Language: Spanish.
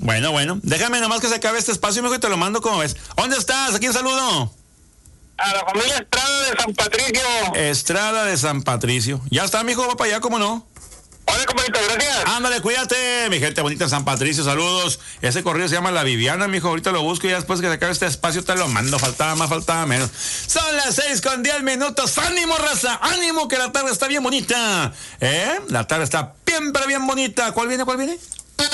Bueno. Déjame nomás que se acabe este espacio, mijo, y te lo mando como ves. ¿Dónde estás? ¿A quién saludo? A la familia Estrada de San Patricio. Estrada de San Patricio. Ya está, mijo, va para allá, ¿cómo no? Hola, compadrito, gracias. Ándale, cuídate, mi gente bonita de San Patricio, saludos. Ese corrido se llama La Viviana, mijo, ahorita lo busco y ya después que se acabe este espacio te lo mando. Faltaba más, faltaba menos. Son las 6:10. ¡Ánimo, raza! ¡Ánimo, que la tarde está bien bonita! La tarde está bien, pero bien bonita. ¿Cuál viene?